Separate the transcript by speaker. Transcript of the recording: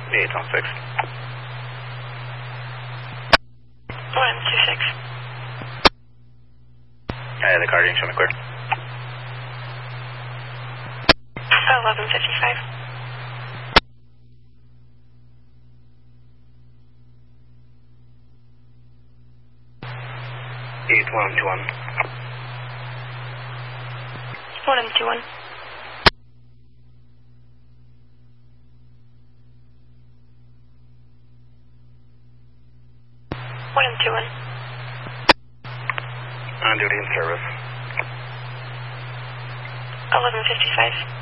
Speaker 1: 816.
Speaker 2: 126.
Speaker 1: The car didn't show me clear.
Speaker 2: 1155.
Speaker 1: 8121.
Speaker 2: 121. 121.
Speaker 1: On duty in service.
Speaker 2: 1155.